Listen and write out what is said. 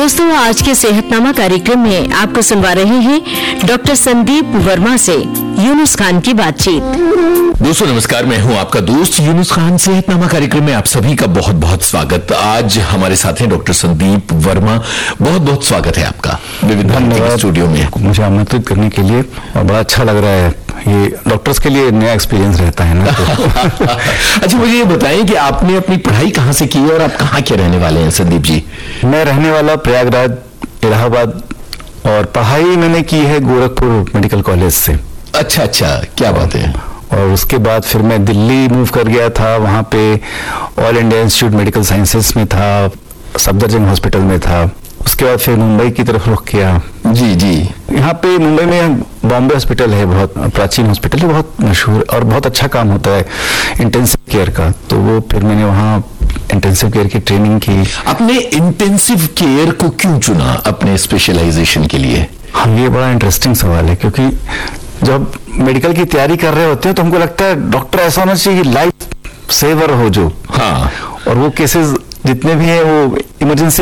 दोस्तों, आज के सेहतनामा कार्यक्रम में आपको सुनवा रहे हैं डॉक्टर संदीप वर्मा से यूनुस खान की बातचीत। दोस्तों नमस्कार, मैं हूं आपका दोस्त यूनुस खान। सेहतनामा कार्यक्रम में आप सभी का बहुत बहुत स्वागत। आज हमारे साथ हैं डॉक्टर संदीप वर्मा। बहुत बहुत स्वागत है आपका विविध भारती के स्टूडियो में, मुझे आमंत्रित करने के लिए। और बड़ा अच्छा लग रहा है, ये डॉक्टर्स के लिए नया एक्सपीरियंस रहता है ना। तो अच्छा, मुझे ये बताएं कि आपने अपनी पढ़ाई कहाँ से की और आप कहाँ के रहने वाले हैं संदीप जी? मैं रहने वाला प्रयागराज, इलाहाबाद, और पढ़ाई मैंने की है गोरखपुर मेडिकल कॉलेज से। अच्छा अच्छा, क्या बात है। और उसके बाद फिर मैं दिल्ली मूव कर गया था, वहाँ पे all India institute medical sciences में था, सफदरजंग हॉस्पिटल में था। उसके बाद फिर मुंबई की तरफ रुख किया। जी जी। यहाँ पे मुंबई में बॉम्बे हॉस्पिटल है, बहुत प्राचीन हॉस्पिटल है, बहुत मशहूर और बहुत अच्छा काम होता है इंटेंसिव केयर का। तो वो फिर मैंने वहाँ इंटेंसिव केयर की ट्रेनिंग की। आपने इंटेंसिव केयर को क्यों चुना अपने स्पेशलाइजेशन के लिए? हाँ, ये बड़ा इंटरेस्टिंग सवाल है, क्योंकि जब मेडिकल की तैयारी कर रहे होते हैं तो हमको लगता है डॉक्टर ऐसा होना चाहिए कि लाइफ सेवर हो जो। हाँ। और वो केसेस जितने भी हैं वो इमरजेंसी